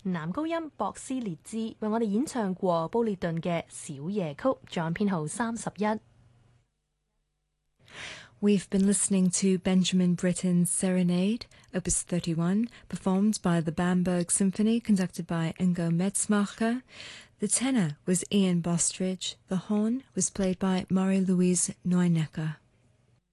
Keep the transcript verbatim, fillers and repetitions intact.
男高音博斯列茲為我哋演唱過布列頓嘅小夜曲，獎編號三十一。 We've been listening to Benjamin Britten's Serenade, Opus thirty-one, performed by the Bamberg Symphony, conducted by Ingo Metzmacher. The tenor was Ian Bostridge. The horn was played by Marie-Louise Neunecker.